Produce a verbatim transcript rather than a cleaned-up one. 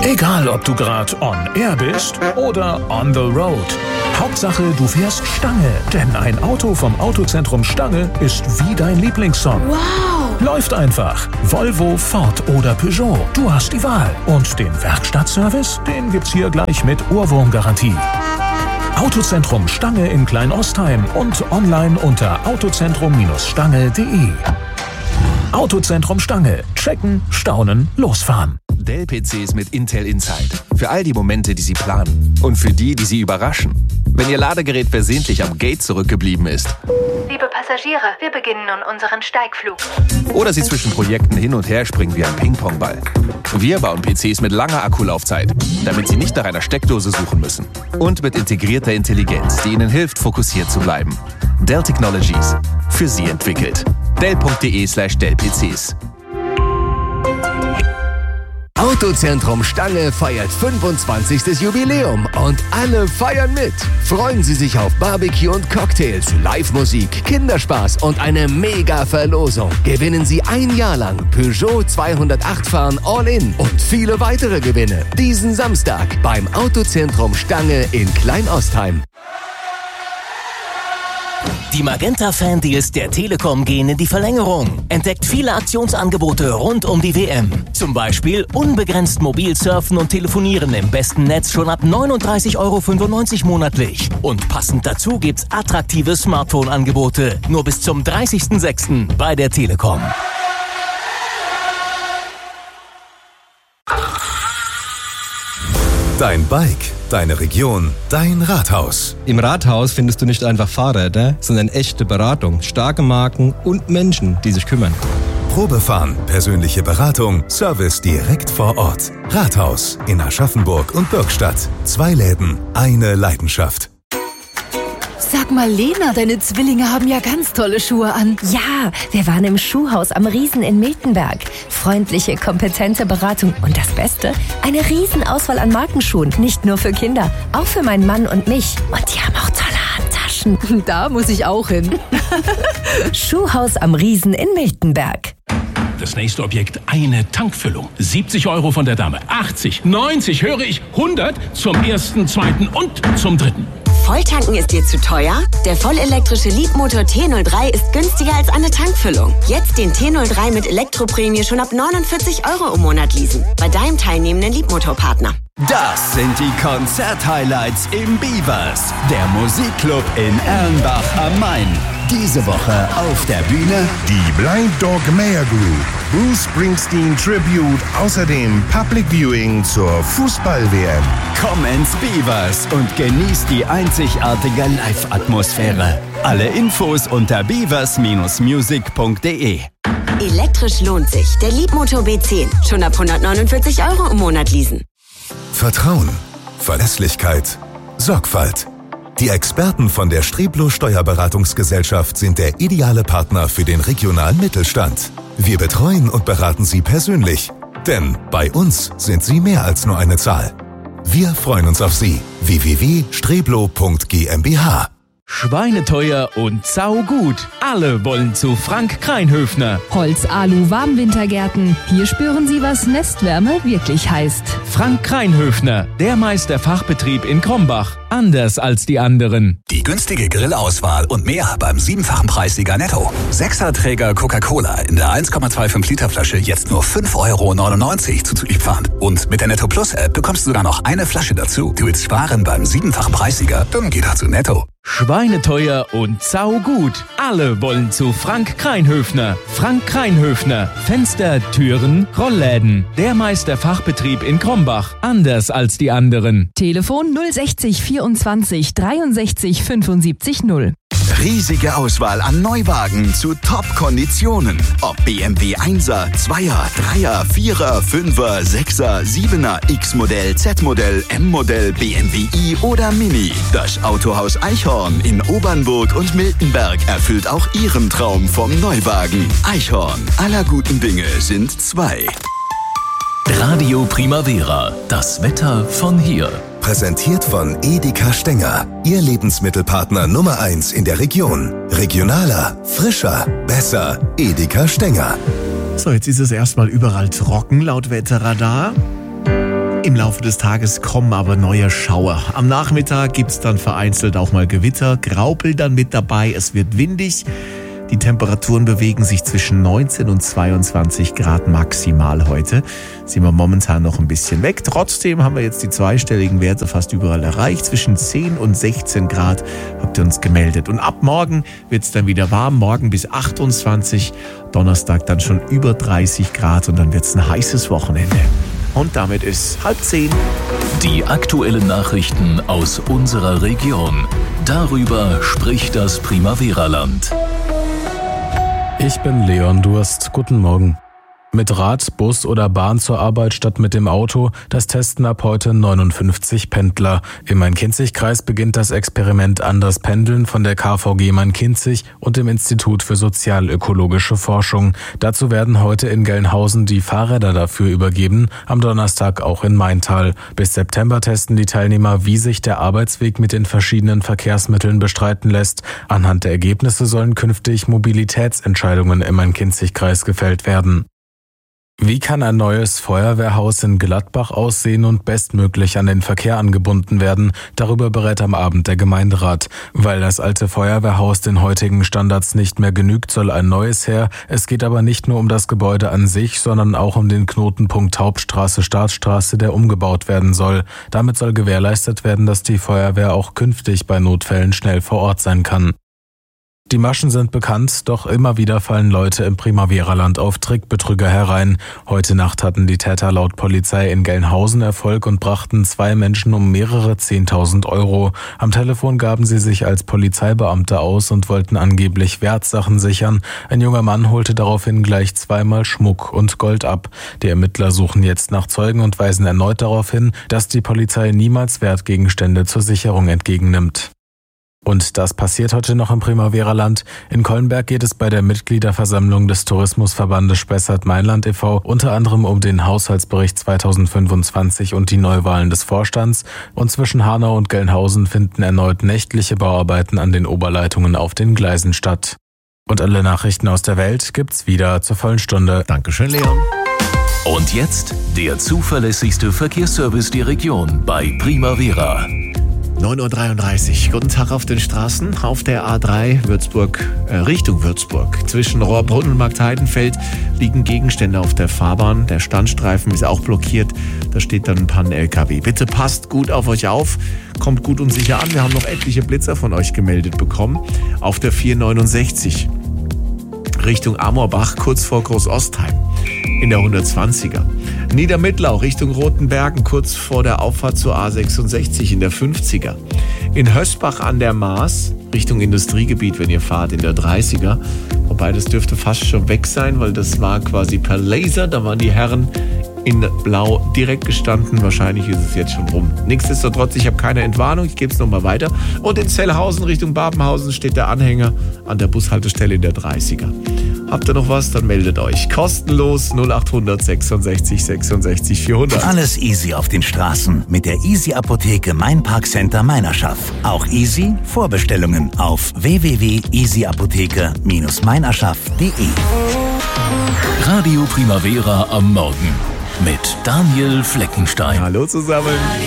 Egal, ob du gerade on air bist oder on the road. Hauptsache, du fährst Stange, denn ein Auto vom Autozentrum Stange ist wie dein Lieblingssong. Wow! Läuft einfach. Volvo, Ford oder Peugeot. Du hast die Wahl. Und den Werkstattservice, den gibt's hier gleich mit Ohrwurmgarantie. Autozentrum Stange in Kleinostheim und online unter autozentrum Stange punkt de. Autozentrum Stange. Checken, staunen, losfahren. Dell-P Cs mit Intel Inside. Für all die Momente, die Sie planen. Und für die, die Sie überraschen. Wenn Ihr Ladegerät versehentlich am Gate zurückgeblieben ist. Liebe Passagiere, wir beginnen nun unseren Steigflug. Oder Sie zwischen Projekten hin und her springen wie ein Ping-Pong-Ball. Wir bauen P Cs mit langer Akkulaufzeit, damit Sie nicht nach einer Steckdose suchen müssen. Und mit integrierter Intelligenz, die Ihnen hilft, fokussiert zu bleiben. Dell Technologies. Für Sie entwickelt. Dell punkt de slash Dell P Cs. Autozentrum Stange feiert fünfundzwanzigstes Jubiläum und alle feiern mit. Freuen Sie sich auf Barbecue und Cocktails, Live-Musik, Kinderspaß und eine Mega-Verlosung. Gewinnen Sie ein Jahr lang Peugeot zweihundertacht fahren All-In und viele weitere Gewinne. Diesen Samstag beim Autozentrum Stange in Kleinostheim. Die Magenta-Fan-Deals der Telekom gehen in die Verlängerung. Entdeckt viele Aktionsangebote rund um die W M. Zum Beispiel unbegrenzt mobil surfen und telefonieren im besten Netz schon ab neununddreißig Euro fünfundneunzig monatlich. Und passend dazu gibt's attraktive Smartphone-Angebote. Nur bis zum dreißigsten sechsten bei der Telekom. Dein Bike, deine Region, dein Rathaus. Im Rathaus findest du nicht einfach Fahrräder, sondern echte Beratung, starke Marken und Menschen, die sich kümmern. Probefahren, persönliche Beratung, Service direkt vor Ort. Rathaus in Aschaffenburg und Bürgstadt. Zwei Läden, eine Leidenschaft. Sag mal, Lena, deine Zwillinge haben ja ganz tolle Schuhe an. Ja, wir waren im Schuhhaus am Riesen in Miltenberg. Freundliche, kompetente Beratung und das Beste, eine Riesenauswahl an Markenschuhen. Nicht nur für Kinder, auch für meinen Mann und mich. Und die haben auch tolle Handtaschen. Da muss ich auch hin. Schuhhaus am Riesen in Miltenberg. Das nächste Objekt, eine Tankfüllung. siebzig Euro von der Dame, achtzig, neunzig, höre ich, hundert zum ersten, zweiten und zum dritten. Volltanken ist dir zu teuer? Der vollelektrische Leapmotor T null drei ist günstiger als eine Tankfüllung. Jetzt den T null drei mit Elektroprämie schon ab neunundvierzig Euro im Monat leasen. Bei deinem teilnehmenden Leapmotor-Partner. Das sind die Konzert-Highlights im Beavers, der Musikclub in Erlenbach am Main. Diese Woche auf der Bühne die Blind Dog Mayor Group, Bruce Springsteen Tribute, außerdem Public Viewing zur Fußball-W M. Komm ins Beavers und genieß die einzigartige Live-Atmosphäre. Alle Infos unter beavers Music punkt de. Elektrisch lohnt sich. Der Leapmotor B zehn. Schon ab hundertneunundvierzig Euro im Monat leasen. Vertrauen, Verlässlichkeit, Sorgfalt. Die Experten von der Streblo Steuerberatungsgesellschaft sind der ideale Partner für den regionalen Mittelstand. Wir betreuen und beraten Sie persönlich. Denn bei uns sind Sie mehr als nur eine Zahl. Wir freuen uns auf Sie. w w w punkt streblo punkt g m b h. Schweineteuer und saugut. Alle wollen zu Frank Kreinhöfner. Holz-Alu-Warmwintergärten. Hier spüren Sie, was Nestwärme wirklich heißt. Frank Kreinhöfner, der Meisterfachbetrieb in Krombach. Anders als die anderen. Die günstige Grillauswahl und mehr beim siebenfachen Preissieger Netto. Sechserträger Coca-Cola in der eins Komma fünfundzwanzig Liter Flasche jetzt nur fünf Euro neunundneunzig zuzüglich Pfand. Und mit der Netto Plus App bekommst du sogar noch eine Flasche dazu. Du willst sparen beim siebenfachen Preissieger? Dann geh doch zu Netto. Schweineteuer und saugut. Alle wollen zu Frank Kreinhöfner. Frank Kreinhöfner. Fenster, Türen, Rollläden. Der Meisterfachbetrieb in Krombach. Anders als die anderen. Telefon null sechzig vierundzwanzig dreiundsechzig fünfundsiebzig null. Riesige Auswahl an Neuwagen zu Top-Konditionen. Ob B M W Einser, Zweier, Dreier, Vierer, Fünfer, Sechser, Siebener, X-Modell, Z-Modell, M-Modell, B M W i oder Mini. Das Autohaus Eichhorn in Obernburg und Miltenberg erfüllt auch Ihren Traum vom Neuwagen. Eichhorn, aller guten Dinge sind zwei. Radio Primavera, das Wetter von hier. Präsentiert von Edeka Stenger, Ihr Lebensmittelpartner Nummer eins in der Region. Regionaler, frischer, besser. Edeka Stenger. So, jetzt ist es erstmal überall trocken laut Wetterradar. Im Laufe des Tages kommen aber neue Schauer. Am Nachmittag gibt es dann vereinzelt auch mal Gewitter, Graupel dann mit dabei, es wird windig. Die Temperaturen bewegen sich zwischen neunzehn und zweiundzwanzig Grad maximal heute. Sind wir momentan noch ein bisschen weg. Trotzdem haben wir jetzt die zweistelligen Werte fast überall erreicht. Zwischen zehn und sechzehn Grad habt ihr uns gemeldet. Und ab morgen wird es dann wieder warm. Morgen bis achtundzwanzig, Donnerstag dann schon über dreißig Grad und dann wird es ein heißes Wochenende. Und damit ist halb zehn. Die aktuellen Nachrichten aus unserer Region. Darüber spricht das Primavera-Land. Ich bin Leon Durst. Guten Morgen. Mit Rad, Bus oder Bahn zur Arbeit statt mit dem Auto, das testen ab heute neunundfünfzig Pendler. Im Main-Kinzig-Kreis beginnt das Experiment Anders Pendeln von der K V G Main-Kinzig und dem Institut für sozialökologische Forschung. Dazu werden heute in Gelnhausen die Fahrräder dafür übergeben, am Donnerstag auch in Maintal. Bis September testen die Teilnehmer, wie sich der Arbeitsweg mit den verschiedenen Verkehrsmitteln bestreiten lässt. Anhand der Ergebnisse sollen künftig Mobilitätsentscheidungen im Main-Kinzig-Kreis gefällt werden. Wie kann ein neues Feuerwehrhaus in Gladbach aussehen und bestmöglich an den Verkehr angebunden werden? Darüber berät am Abend der Gemeinderat. Weil das alte Feuerwehrhaus den heutigen Standards nicht mehr genügt, soll ein neues her. Es geht aber nicht nur um das Gebäude an sich, sondern auch um den Knotenpunkt Hauptstraße-Startstraße, der umgebaut werden soll. Damit soll gewährleistet werden, dass die Feuerwehr auch künftig bei Notfällen schnell vor Ort sein kann. Die Maschen sind bekannt, doch immer wieder fallen Leute im Primavera-Land auf Trickbetrüger herein. Heute Nacht hatten die Täter laut Polizei in Gelnhausen Erfolg und brachten zwei Menschen um mehrere zehntausend Euro. Am Telefon gaben sie sich als Polizeibeamte aus und wollten angeblich Wertsachen sichern. Ein junger Mann holte daraufhin gleich zweimal Schmuck und Gold ab. Die Ermittler suchen jetzt nach Zeugen und weisen erneut darauf hin, dass die Polizei niemals Wertgegenstände zur Sicherung entgegennimmt. Und das passiert heute noch im Primavera-Land. In Kollenberg geht es bei der Mitgliederversammlung des Tourismusverbandes Spessart-Mainland e V unter anderem um den Haushaltsbericht zweitausendfünfundzwanzig und die Neuwahlen des Vorstands. Und zwischen Hanau und Gelnhausen finden erneut nächtliche Bauarbeiten an den Oberleitungen auf den Gleisen statt. Und alle Nachrichten aus der Welt gibt's wieder zur vollen Stunde. Dankeschön, Leon. Und jetzt der zuverlässigste Verkehrsservice der Region bei Primavera. neun Uhr dreiunddreißig. Guten Tag auf den Straßen. Auf der A drei Würzburg, äh, Richtung Würzburg. Zwischen Rohrbrunn und Marktheidenfeld liegen Gegenstände auf der Fahrbahn. Der Standstreifen ist auch blockiert. Da steht dann ein Pannen-L K W. Bitte passt gut auf euch auf. Kommt gut und sicher an. Wir haben noch etliche Blitzer von euch gemeldet bekommen. Auf der vier neunundsechzig. Richtung Amorbach, kurz vor Großostheim. In der hundertzwanziger. Niedermittlau Richtung Rotenbergen, kurz vor der Auffahrt zur A sechsundsechzig in der fünfziger. In Hösbach an der Maas, Richtung Industriegebiet, wenn ihr fahrt, in der dreißiger. Wobei das dürfte fast schon weg sein, weil das war quasi per Laser. Da waren die Herren in Blau direkt gestanden. Wahrscheinlich ist es jetzt schon rum. Nichtsdestotrotz, ich habe keine Entwarnung. Ich gebe es nochmal weiter. Und in Zellhausen Richtung Babenhausen steht der Anhänger an der Bushaltestelle in der dreißiger. Habt ihr noch was? Dann meldet euch. Kostenlos null acht hundert sechsundsechzig sechsundsechzig vierhundert. Alles easy auf den Straßen mit der Easy Apotheke Mainparkcenter Meinerschaft. Auch easy Vorbestellungen auf w w w punkt easy apotheke Bindestrich meinerschaft punkt de. Radio Primavera am Morgen mit Daniel Fleckenstein. Hallo zusammen.